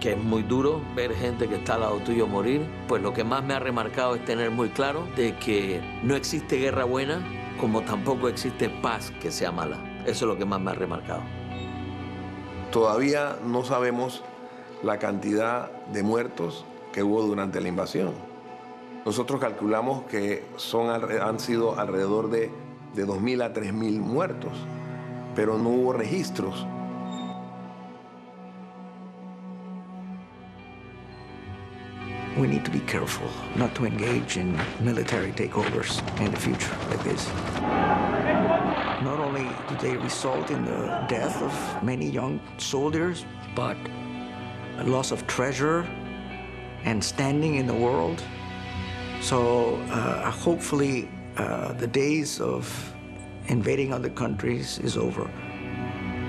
que es muy duro ver gente que está al lado tuyo morir, pues lo que más me ha remarcado es tener muy claro de que no existe guerra buena, como tampoco existe paz que sea mala. Eso es lo que más me ha remarcado. Todavía no sabemos la cantidad de muertos que hubo durante la invasión. Nosotros calculamos que han sido alrededor de 2.000 a 3.000 muertos, pero no hubo registros. We need to be careful not to engage in military takeovers in the future like this. Not only do they result in the death of many young soldiers, but a loss of treasure and standing in the world. So hopefully the days of invading other countries is over.